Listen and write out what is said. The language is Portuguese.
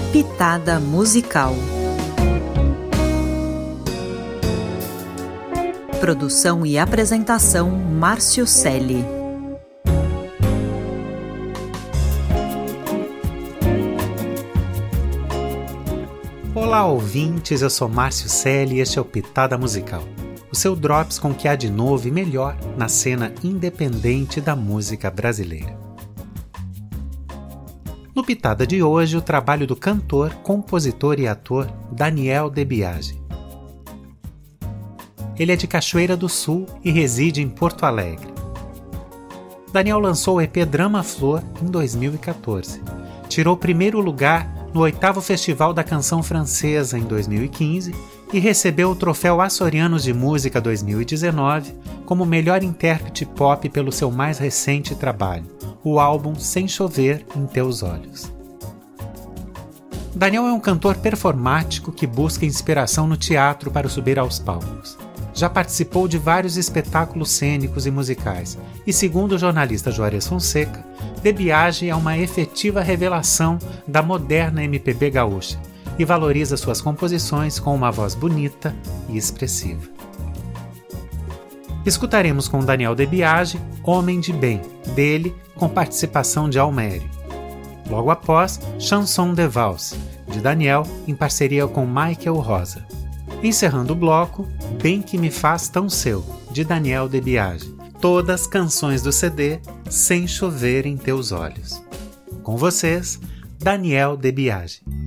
Pitada musical. Produção e apresentação Márcio Celli. Olá ouvintes, eu sou Márcio Celli e este é o Pitada Musical, o seu drops com o que há de novo e melhor na cena independente da música brasileira. No Pitada de hoje, o trabalho do cantor, compositor e ator Daniel De Biagi. Ele é de Cachoeira do Sul e reside em Porto Alegre. Daniel lançou o EP Drama Flor em 2014. Tirou o primeiro lugar no 8º Festival da Canção Francesa em 2015 e recebeu o Troféu Açorianos de Música 2019 como melhor intérprete pop pelo seu mais recente trabalho, o álbum Sem Chover em Teus Olhos. Daniel é um cantor performático que busca inspiração no teatro para subir aos palcos. Já participou de vários espetáculos cênicos e musicais, e segundo o jornalista Juarez Fonseca, De Biagi é uma efetiva revelação da moderna MPB gaúcha e valoriza suas composições com uma voz bonita e expressiva. Escutaremos com Daniel De Biagi Homem de Bem, dele com participação de Almério. Logo após, Chanson de Valse, de Daniel em parceria com Michael Rosa. Encerrando o bloco, Bem Que Me Faz Tão Seu, de Daniel De Biagi. Todas canções do CD Sem Chover em Teus Olhos. Com vocês, Daniel De Biagi.